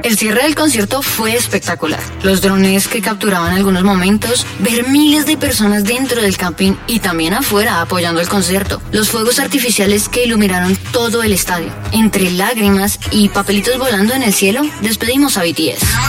El cierre del concierto fue espectacular. Los drones que capturaban algunos momentos, ver miles de personas dentro del camping y también afuera apoyando el concierto. Los fuegos artificiales que iluminaron todo el estadio. Entre lágrimas y papelitos volando en el cielo, despedimos a BTS.